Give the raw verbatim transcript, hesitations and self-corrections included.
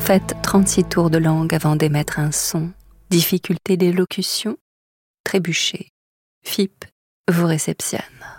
Faites trente-six tours de langue avant d'émettre un son. Difficulté d'élocution, trébuchez. F I P vous réceptionne.